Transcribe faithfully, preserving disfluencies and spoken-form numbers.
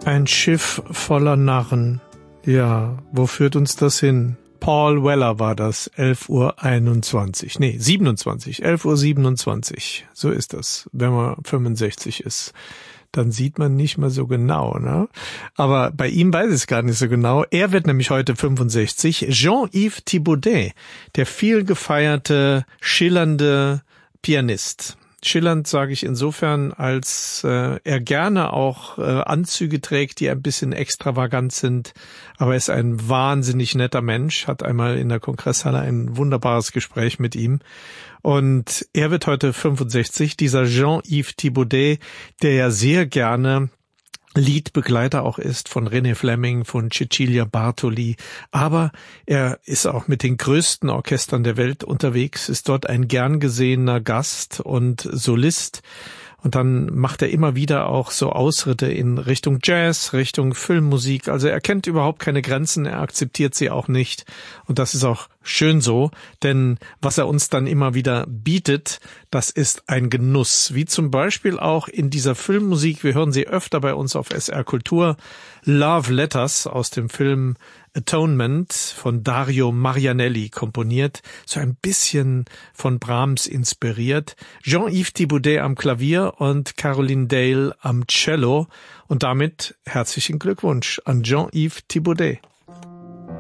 Ein Schiff voller Narren. Ja, wo führt uns das hin? Paul Weller war das, elf Uhr einundzwanzig. Nee, siebenundzwanzig, elf Uhr siebenundzwanzig. So ist das, wenn man fünfundsechzig ist. Dann sieht man nicht mehr so genau, ne? Aber bei ihm weiß ich es gar nicht so genau. Er wird nämlich heute fünfundsechzig. Jean-Yves Thibaudet, der viel gefeierte, schillernde Pianist. Schillernd sage ich insofern, als äh, er gerne auch äh, Anzüge trägt, die ein bisschen extravagant sind. Aber er ist ein wahnsinnig netter Mensch, hat einmal in der Kongresshalle ein wunderbares Gespräch mit ihm. Und er wird heute fünfundsechzig, dieser Jean-Yves Thibaudet, der ja sehr gerne Liedbegleiter auch ist von René Fleming, von Cecilia Bartoli. Aber er ist auch mit den größten Orchestern der Welt unterwegs, ist dort ein gern gesehener Gast und Solist. Und dann macht er immer wieder auch so Ausritte in Richtung Jazz, Richtung Filmmusik. Also er kennt überhaupt keine Grenzen, er akzeptiert sie auch nicht. Und das ist auch schön so, denn was er uns dann immer wieder bietet, das ist ein Genuss. Wie zum Beispiel auch in dieser Filmmusik, wir hören sie öfter bei uns auf S R Kultur, Love Letters aus dem Film Atonement von Dario Marianelli komponiert, so ein bisschen von Brahms inspiriert. Jean-Yves Thibaudet am Klavier und Caroline Dale am Cello. Und damit herzlichen Glückwunsch an Jean-Yves Thibaudet.